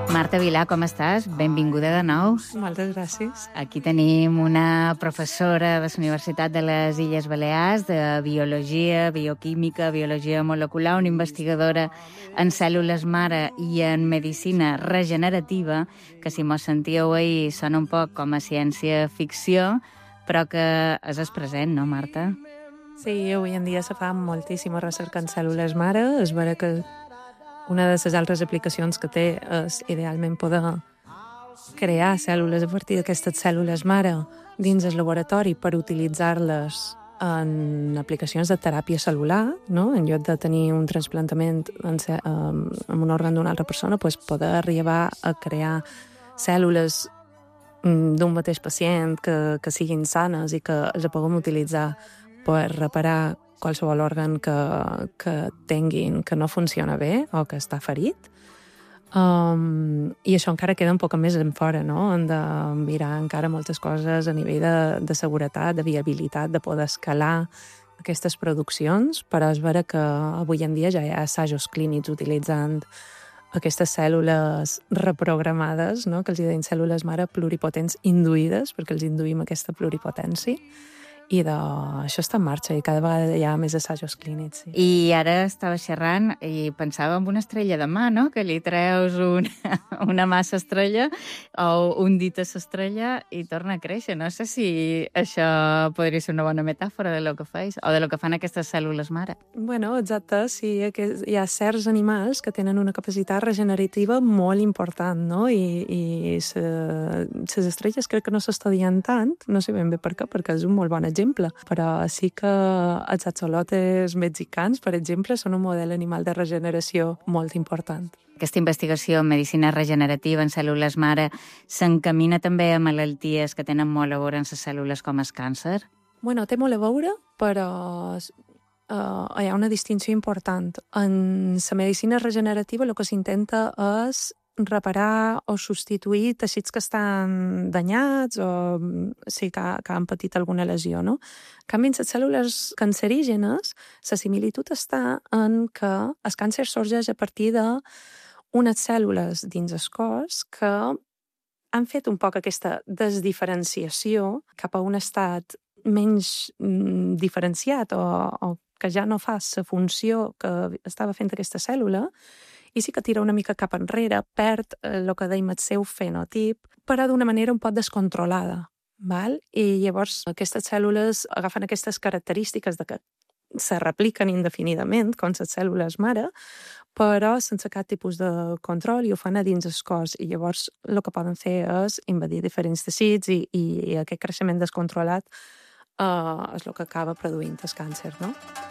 Marta Vilà, com estàs? Benvinguda de nou. Moltes gràcies. Aquí tenim una professora de la Universitat de les Illes Balears de biologia, bioquímica, biologia molecular, una investigadora en cèl·lules mare i en medicina regenerativa, que si mos sentíeu ahir sona un poc com a ciència-ficció, però que és present, no, Marta? Sí, avui en dia se fa moltíssima recerca en cèl·lules mare. És vera que una de les altres aplicacions que té és idealment poder crear cèl·lules a partir d'aquestes cèl·lules mare dins el laboratori per utilitzar-les en aplicacions de teràpia cel·lular, no? En lloc de tenir un trasplantament en un òrgan d'una altra persona, doncs poder arribar a crear cèl·lules d'un mateix pacient que siguin sanes i que les puguem utilitzar per reparar qualsevol òrgan que tinguin que no funciona bé o que està ferit. I això encara queda un poc més en fora, no? Hem de mirar encara moltes coses a nivell de seguretat, de viabilitat, de poder escalar aquestes produccions, però és vera que avui en dia ja hi ha assajos clínics utilitzant aquestes cèl·lules reprogramades, no? Que els deien cèl·lules mare pluripotents induïdes, perquè els induïm aquesta pluripotència. I això està en marxa i cada vegada hi ha més assajos clínics. Sí. I ara estava xerrant i pensava en una estrella de mà, no? Que li treus una massa estrella o un dit a l'estrella i torna a créixer. No sé si això podria ser una bona metàfora de lo que feis o de lo que fan aquestes cèl·lules mare. Bueno, exacte, sí. Hi ha certs animals que tenen una capacitat regenerativa molt important, no? I les estrelles crec que no s'estudien tant, no sé ben bé per què, perquè és un molt bon exemple, però sí que els axolotes mexicans, per exemple, són un model animal de regeneració molt important. Aquesta investigació en medicina regenerativa en cèl·lules mare s'encamina també a malalties que tenen molt a veure amb les cèl·lules com el càncer? Bueno, té molt a veure, però hi ha una distinció important. En la medicina regenerativa el que s'intenta és reparar o substituir teixits que estan danyats o sí, que han patit alguna lesió, no? En canvi, en les cèl·lules cancerígenes, la similitud està en que el càncer sorgeix a partir d'unes cèl·lules dins el cos que han fet un poc aquesta desdiferenciació cap a un estat menys diferenciat o que ja no fa la funció que estava fent aquesta cèl·lula i sí que tira una mica cap enrere, perd el que dèiem el seu fenotip, però d'una manera un poc descontrolada. Val? I llavors aquestes cèl·lules agafen aquestes característiques de que se repliquen indefinidament, com les cèl·lules mare, però sense cap tipus de control i ho fan a dins el cos. I llavors el que poden fer és invadir diferents teixits i aquest creixement descontrolat és el que acaba produint el càncer, no?